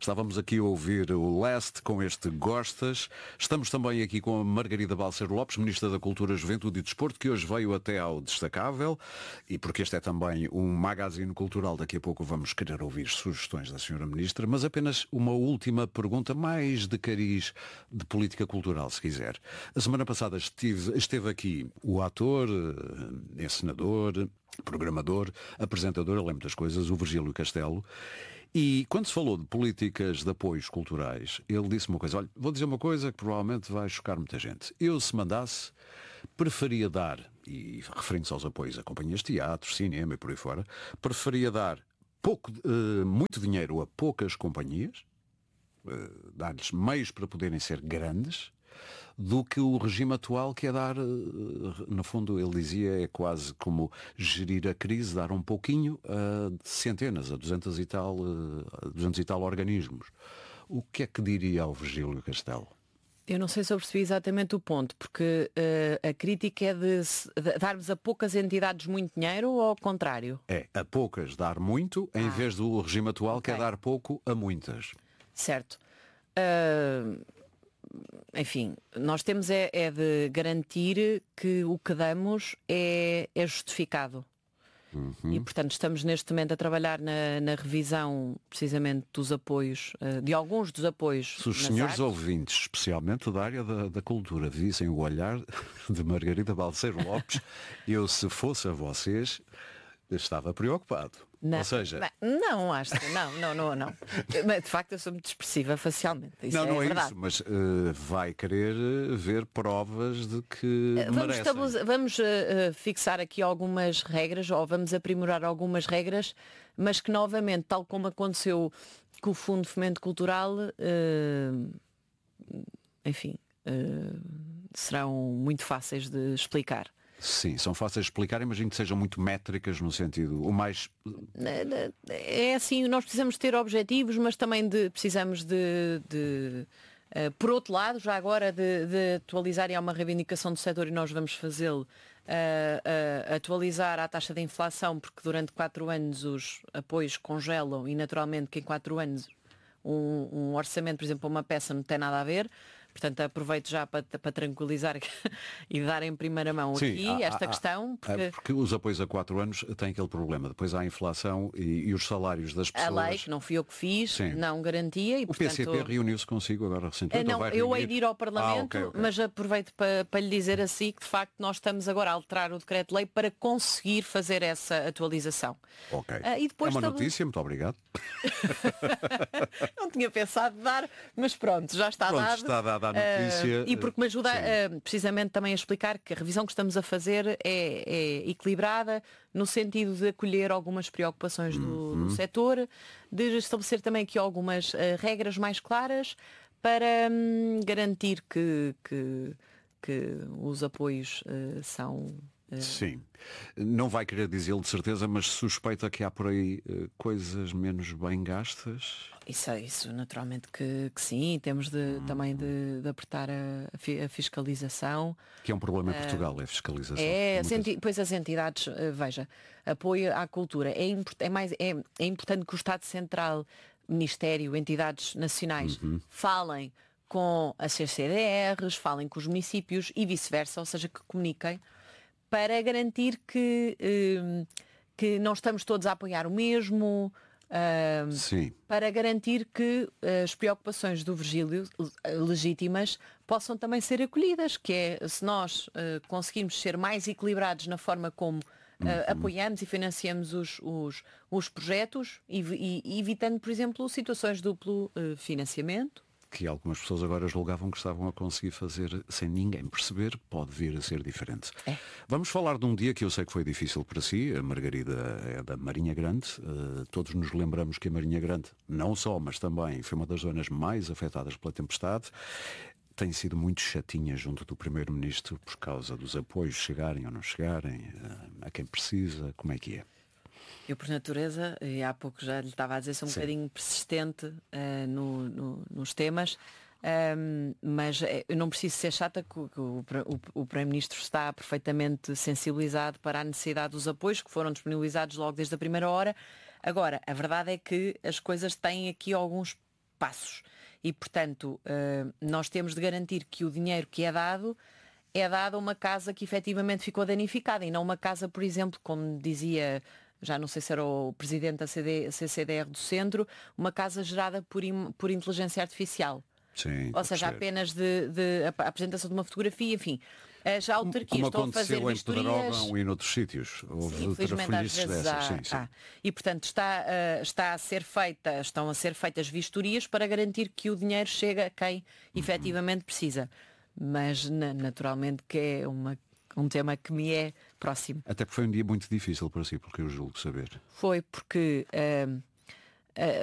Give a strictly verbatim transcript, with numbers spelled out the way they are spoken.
Estávamos aqui a ouvir o Last com este Gostas. Estamos também aqui com a Margarida Balseiro Lopes, Ministra da Cultura, Juventude e Desporto, que hoje veio até ao Destacável, e porque este é também um magazine cultural, daqui a pouco vamos querer ouvir sugestões da senhora Ministra, mas apenas uma última pergunta, mais de cariz de política cultural, se quiser. A semana passada estive, esteve aqui o ator, encenador, programador, apresentador, além de muitas coisas, o Virgílio Castelo. E quando se falou de políticas de apoios culturais, ele disse uma coisa: olha, vou dizer uma coisa que provavelmente vai chocar muita gente. Eu, se mandasse, preferia dar, e referindo-se aos apoios a companhias de teatro, cinema e por aí fora, preferia dar pouco, uh, muito dinheiro a poucas companhias, uh, dar-lhes meios para poderem ser grandes, do que o regime atual, que é dar, no fundo, ele dizia, é quase como gerir a crise, dar um pouquinho a centenas, a duzentos e tal, a duzentos e tal organismos. O que é que diria ao Virgílio Castelo? Eu não sei se eu percebi exatamente o ponto, porque uh, a crítica é de, de darmos a poucas entidades muito dinheiro ou ao contrário? É, a poucas dar muito, em ah, vez do regime atual, okay. que é dar pouco a muitas. Certo. Uh... Enfim, nós temos é, é de garantir que o que damos é, é justificado. Uhum. E, portanto, estamos neste momento a trabalhar na, na revisão, precisamente, dos apoios, de alguns dos apoios. Se os senhores artes. ouvintes, especialmente da área da, da cultura, vissem o olhar de Margarida Balseiro Lopes, eu, se fosse a vocês, estava preocupado. Não, Ou seja... não, acho que não, não, não, não. De facto, eu sou muito expressiva facialmente. Isso não, é não é verdade. isso, mas uh, vai querer ver provas de que vamos, merecem. Vamos uh, fixar aqui algumas regras, ou vamos aprimorar algumas regras, mas que novamente, tal como aconteceu com o Fundo de Fomento Cultural, uh, enfim, uh, serão muito fáceis de explicar. Sim, são fáceis de explicar, imagino que sejam muito métricas no sentido, o mais... É assim, nós precisamos ter objetivos, mas também de, precisamos de, de uh, por outro lado, já agora de, de atualizar, e há uma reivindicação do setor e nós vamos fazê-lo, uh, uh, atualizar a taxa de inflação, porque durante quatro anos os apoios congelam e naturalmente que em quatro anos um, um orçamento, por exemplo, uma peça não tem nada a ver. Portanto, aproveito já para, para tranquilizar e dar em primeira mão Sim, aqui há, esta há, questão. Porque... É porque os apoios a quatro anos têm aquele problema. Depois há a inflação e, e os salários das pessoas. A lei, que não fui eu que fiz, Sim. não garantia. E, o portanto... P C P reuniu-se consigo agora recentemente? Não, eu hei de ir ao Parlamento, ah, okay, okay. mas aproveito para, para lhe dizer assim que de facto nós estamos agora a alterar o decreto-lei para conseguir fazer essa atualização. Ok. Uh, e depois é uma também... notícia, muito obrigado. Não tinha pensado dar, mas pronto, já está pronto, dado. está dada a notícia. Uh, e porque me ajuda uh, precisamente também a explicar que a revisão que estamos a fazer é, é equilibrada no sentido de acolher algumas preocupações do, uhum. do setor, de estabelecer também aqui algumas uh, regras mais claras para um, garantir que, que, que os apoios uh, são... Sim, não vai querer dizê-lo de certeza, mas suspeita que há por aí uh, coisas menos bem gastas? Isso, isso naturalmente que, que sim, temos de, hum. também de, de apertar a, a fiscalização. Que é um problema em Portugal, uh, é a fiscalização. É, muitas... pois as entidades, uh, veja, apoio à cultura, é, import, é, mais, é, é importante que o Estado Central, Ministério, entidades nacionais, uhum. falem com as C C D Rs, falem com os municípios e vice-versa, ou seja, que comuniquem, para garantir que, uh, que não estamos todos a apoiar o mesmo, uh, Sim. para garantir que as preocupações do Virgílio, legítimas, possam também ser acolhidas, que é, se nós uh, conseguirmos ser mais equilibrados na forma como uh, uhum. apoiamos e financiamos os, os, os projetos, e, e evitando, por exemplo, situações de duplo uh, financiamento. Que algumas pessoas agora julgavam que estavam a conseguir fazer sem ninguém perceber, pode vir a ser diferente. É. Vamos falar de um dia que eu sei que foi difícil para si. A Margarida é da Marinha Grande. Uh, todos nos lembramos que a Marinha Grande, não só, mas também foi uma das zonas mais afetadas pela tempestade. Tem sido muito chatinha junto do Primeiro-Ministro por causa dos apoios chegarem ou não chegarem, uh, a quem precisa. Como é que é? Eu, por natureza, e há pouco já lhe estava a dizer, sou um Sim. bocadinho persistente uh, no, no, nos temas, um, mas eu não preciso ser chata, que o, o, o, o Primeiro-Ministro está perfeitamente sensibilizado para a necessidade dos apoios que foram disponibilizados logo desde a primeira hora. Agora, a verdade é que as coisas têm aqui alguns passos. E, portanto, uh, nós temos de garantir que o dinheiro que é dado é dado a uma casa que efetivamente ficou danificada e não uma casa, por exemplo, como dizia, já não sei se era o presidente da C C D R do Centro, uma casa gerada por, por inteligência artificial. Sim, ou seja, apenas de, de a apresentação de uma fotografia, enfim. As autarquias Como estão a fazer aconteceu em vistorias. Pedrógão e noutros sítios. Houve Sim, infelizmente às vezes dessas. há, Sim, sim. há. E portanto está, uh, está a ser feita, estão a ser feitas vistorias para garantir que o dinheiro chega a quem efetivamente precisa. Mas na, naturalmente que é uma, um tema que me é próximo. Até porque foi um dia muito difícil para si, porque eu julgo saber. Foi porque uh,